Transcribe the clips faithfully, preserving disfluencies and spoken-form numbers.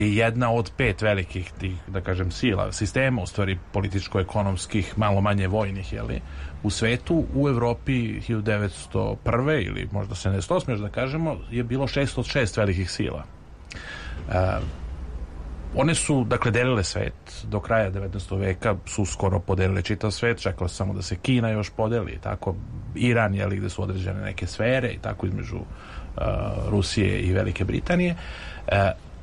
jedna od pet velikih tih, da kažem, sila, sistema, u stvari političko-ekonomskih, malo manje vojnih, jeli, u svetu. U Evropi hiljadu devetsto prve ili možda sedamdeset osme, da kažemo, je bilo šesto šest velikih sila. Uh, one su, dakle, delile svet. Do kraja devetnaestog veka su skoro podelile čitav svet, čekalo se samo da se Kina još podeli, tako Iran, jeli, gde su određene neke sfere i tako između uh, Rusije i Velike Britanije. Uh,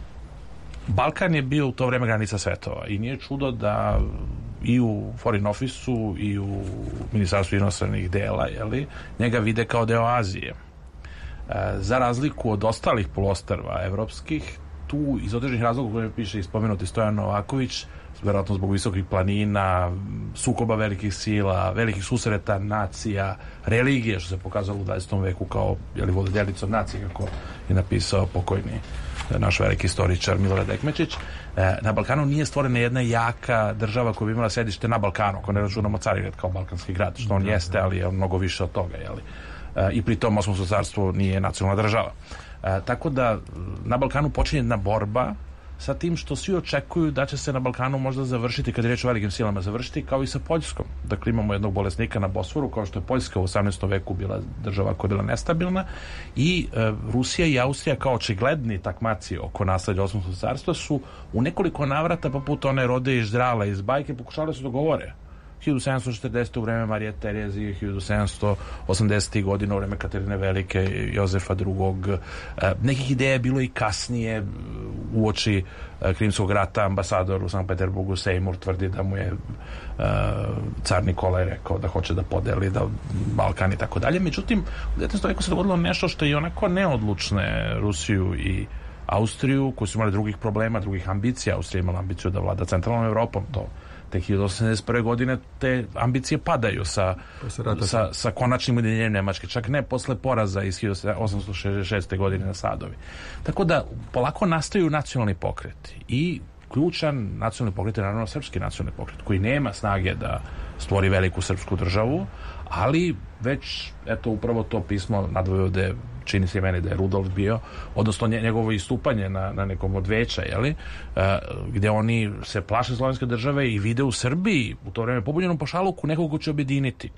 Balkan je bio u to vreme granica svetova i nije čudo da i u Foreign Office-u i u Ministarstvu inostranih dela, jeli, njega vide kao deo Azije. E, za razliku od ostalih poluostrva evropskih, tu iz određenih razloga koje piše i spomenuti Stojan Novaković, verovatno zbog visokih planina, sukoba velikih sila, velikih susreta nacija, religije, što se pokazalo u dvadesetom veku kao, jeli, vododelicom nacije, kako je napisao pokojni naš veliki istoričar Milorad Ekmečić. Na Balkanu nije stvorena jedna jaka država koja bi imala sedište na Balkanu, ako ne računamo Carigrad kao balkanski grad, što on jeste, ali je mnogo više od toga, jeli. I pri tom Osmansko carstvo nije nacionalna država. Tako da na Balkanu počinje jedna borba sa tim što svi očekuju da će se na Balkanu možda završiti, kad je reč o velikim silama, završiti kao i sa Poljskom. Dakle, imamo jednog bolesnika na Bosforu, kao što je Poljska u osamnaestom veku bila država koja je bila nestabilna, i e, Rusija i Austrija kao očigledni takmaci oko nasleđa Osmanskog carstva su u nekoliko navrata, poput one Rode i Ždrala iz bajke, pokušali da se dogovore. hiljadu sedamsto četrdesetog u vreme Marije Terezije, hiljadu sedamsto osamdesetih godina u vreme Katarine Velike, Jozefa drugog. Nekih ideja je bilo i kasnije. Uoči Krimskog rata ambasador u Sankt Peterburgu Sejmur tvrdi da mu je car Nikolaj rekao da hoće da podeli da Balkan i tako dalje. Međutim, u devetnaestom veku se dogodilo nešto što je onako neodlučne Rusiju i Austriju, koji su imali drugih problema, drugih ambicija. Austrija imala ambiciju da vlada centralnom Evropom, to te hiljadu osamsto sedamdeset prve godine te ambicije padaju sa, sa, sa konačnim ujedinjenjem Nemačke, čak ne posle poraza iz hiljadu osamsto šezdeset šeste godine na Sadovi. Tako da polako nastaju nacionalni pokreti i ključan nacionalni pokret je naravno srpski nacionalni pokret, koji nema snage da stvori veliku srpsku državu, ali već, eto, upravo to pismo Nadvojvode, čini se meni da je Rudolf bio, odnosno njegovo istupanje na, na nekom od veća, jeli, uh, gde oni se plaše slovenske države i vide u Srbiji, u to vreme pobunjenom pašaluku, nekog ko će objediniti.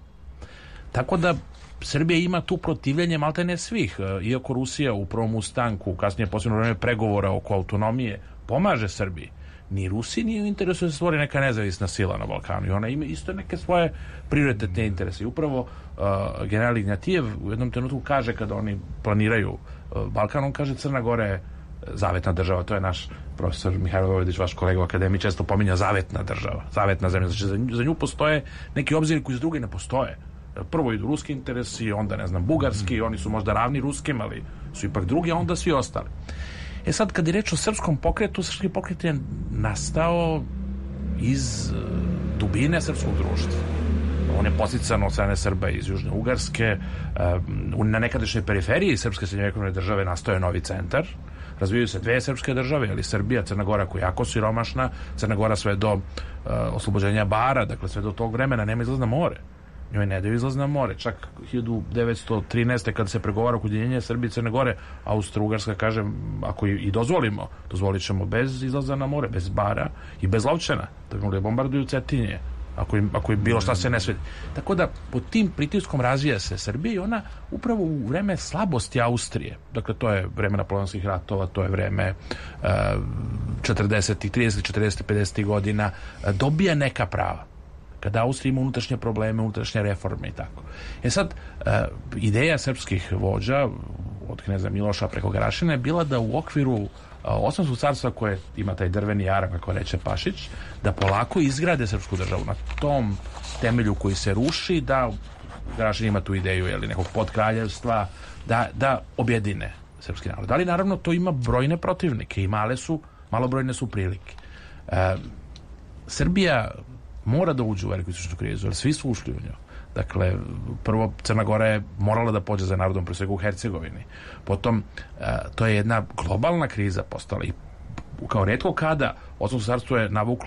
Tako da Srbija ima tu protivljenje maltene svih, uh, iako Rusija u prvom ustanku, kasnije posljedno vreme pregovora oko autonomije, pomaže Srbiji. Ni Rusiji nije u interesu da se stvori neka nezavisna sila na Balkanu i ona ima isto neke svoje prioritetne interese. I upravo uh, general Ignjatijev u jednom trenutku kaže, kada oni planiraju uh, Balkan, on kaže Crna Gora je zavetna država. To je naš profesor Mihajlo Vojvodić, vaš kolega u akademiji, često pominja zavetna država, zavetna zemlja. Znači za nju, za nju postoje neki obziri koji za druge ne postoje. Prvo idu ruski interesi, onda ne znam bugarski, oni su možda ravni ruskim, ali su ipak drugi, a onda svi ostali. E sad, kad je reč o srpskom pokretu, srpski pokret je nastao iz dubine srpskog društva. On je postican od strane Srba iz Južne Ugarske. Na nekadašnjoj periferiji srpske srednjovekovne države nastao je novi centar. Razvijaju se dve srpske države, ali Srbija, Crna Gora koja je jako siromašna, Crna Gora sve do uh, oslobođenja Bara, dakle sve do tog vremena nema izlaz na more. Njoj ne daju izlaz na more. Čak hiljadu devetsto trinaeste. kada se pregovara oko ujedinjenja Srbije i Crne Gore, Austro-Ugarska kaže, ako i dozvolimo, dozvolit ćemo bez izlaza na more, bez Bara i bez Lovćena, da bi mogli bombarduju Cetinje, ako im, ako im bilo šta se ne sveti. Tako da pod tim pritiskom razvija se Srbija i ona upravo u vreme slabosti Austrije, dakle to je vreme napoleonskih ratova, to je vreme uh, četrdesetih, tridesetih, četrdesetih, pedesetih godina, uh, dobija neka prava. Kada Austrija ima unutrašnje probleme, unutrašnje reforme i tako. E sad, uh, ideja srpskih vođa, od kneza Miloša preko Garašina, je bila da u okviru uh, Osmanskog carstva, koje ima taj drveni jarak, kako reče Pašić, da polako izgrade srpsku državu na tom temelju koji se ruši, da Garašin ima tu ideju, jeli, nekog podkraljevstva, da, da objedine srpski narod. Ali naravno to ima brojne protivnike i male su, malobrojne su prilike. Uh, Srbija mora da uđe u veliku istočnu krizu, jer svi su ušli u nju. Dakle, prvo Crna Gora je morala da pođe za narodom, pre svega u Hercegovini. Potom, to je jedna globalna kriza postala i kao retko kada Osmansko carstvo je navuklo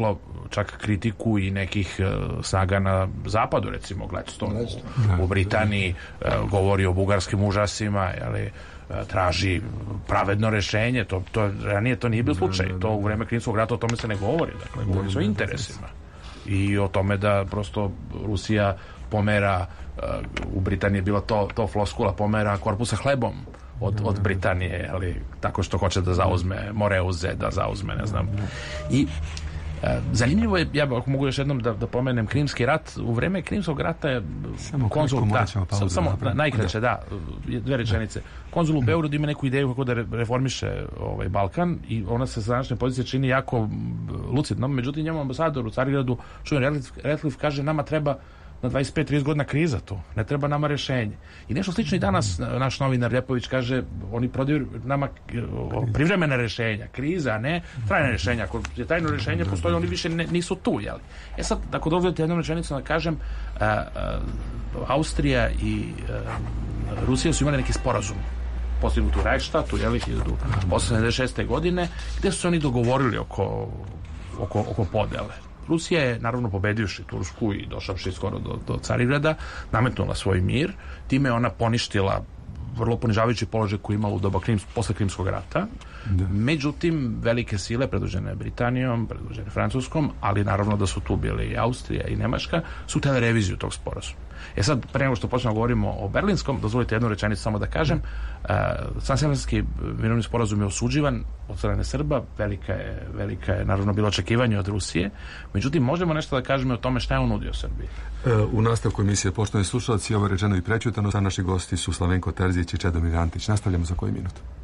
čak kritiku i nekih snaga na zapadu, recimo Gladstone u, u Britaniji govori o bugarskim užasima, jeli, traži pravedno rešenje, to, to ranije to nije bio slučaj, to u vreme Krimskog rata o tome se ne govori, dakle govori se o interesima i o tome da prosto Rusija pomera, u Britaniji je bila to, to floskula, pomera korpusa hlebom od, od Britanije, ali tako što hoće da zauzme Moreuze, da zauzme, ne znam. I e, zanimljivo je, ja ako mogu još jednom da, da pomenem Krimski rat, u vreme Krimskog rata je samo konzul, da, samo, samo da, najkraće, da, dve rečenice. Konzul u Beogradu ima neku ideju kako da reformiše ovaj Balkan i ona se sa današnje pozicije čini jako lucidno, međutim njemu ambasador u Carigradu, Čuven Ratcliffe, kaže nama treba na dvadeset pet trideset godina kriza tu. Ne treba nama rešenje. I nešto slično i danas naš novinar Ljepović kaže, oni prodaju nama privremena rešenja, kriza, a ne trajna rešenja. Ako je trajno rešenje postoji, oni više ne, nisu tu, jel? E sad, ako dozvolite jednom rečenicom da kažem, a, a, Austrija i a, Rusija su imali neki sporazum postignut u Reichstatu, jel, hiljadu osamsto sedamdeset šeste. godine, gde su se oni dogovorili oko, oko, oko podele. Rusija je, naravno, pobedivši Tursku i došavši skoro do, do Carigrada, nametnula svoj mir, time je ona poništila vrlo ponižavajući položaj koji imala u doba Krims, posle Krimskog rata. Da. Međutim, velike sile, predvođene Britanijom, predvođene Francuskom, ali naravno da su tu bile i Austrija i Nemačka, su htjeli reviziju tog sporazuma. E sad, pre nego što počnemo govorimo o Berlinskom, dozvolite jednu rečenicu samo da kažem. Uh, Sanseverski mirovni sporazum je osuđivan od strane Srba, velika je, velika je naravno bilo očekivanje od Rusije, međutim možemo nešto da kažemo o tome šta je on nudio Srbiji. E, u nastavku emisije poštovani slušalci, ovo je rečeno i prećutano, sa naši gosti su Slavenko Terzić i Čedomir Antić. Nastavljamo za koji minut.